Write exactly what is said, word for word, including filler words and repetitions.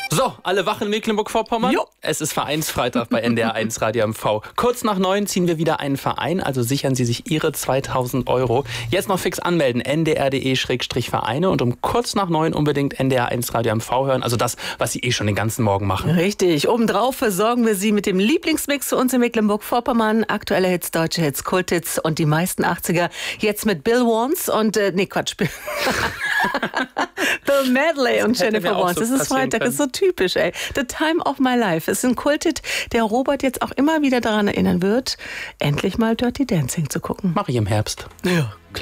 So, alle wach in Mecklenburg-Vorpommern? Jo. Es ist Vereinsfreitag bei N D R eins Radio M V. Kurz nach neun ziehen wir wieder einen Verein, also sichern Sie sich Ihre zweitausend Euro. Jetzt noch fix anmelden, n d r punkt d e Schrägstrich Vereine und um kurz nach neun unbedingt N D R eins Radio M V hören, also das, was Sie eh schon den ganzen Morgen machen. Richtig, obendrauf versorgen wir Sie mit dem Lieblingsmix für uns in Mecklenburg-Vorpommern. Aktuelle Hits, deutsche Hits, Kulthits und die meisten achtziger. Jetzt mit Bill Wans und, äh, nee, Quatsch, Bill, Bill Medley und Jennifer Wans. So es ist Freitag, das ist so typisch, ey. The Time of My Life. Es ist ein Kulthit, der Robert jetzt auch immer wieder daran erinnern wird, endlich mal Dirty Dancing zu gucken. Mach ich im Herbst. Ja.